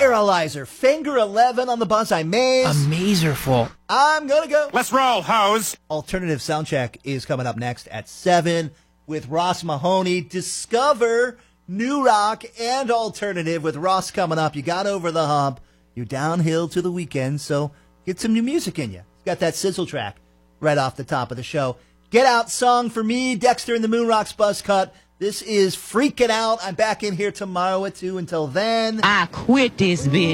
Paralyzer, Finger 11 on the buzz. I'm Maze. Amazerful. I'm gonna go. Let's roll, hoes. Alternative Soundcheck is coming up next at 7 with Ross Mahoney. Discover new rock and alternative with Ross coming up. You got over the hump. You're downhill to the weekend, so get some new music in you. Got that sizzle track right off the top of the show. Get Out song for me, Dexter and the Moon Rocks Buzz Cut. This is Freaking Out. I'm back in here tomorrow at 2. Until then, I quit this bitch.